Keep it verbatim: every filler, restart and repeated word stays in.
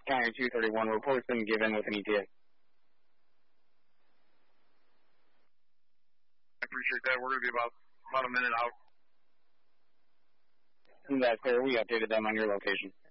County two thirty-one, report's been given with an E T A. I appreciate that. We're going to be about, about a minute out. That's clear. We updated them on your location.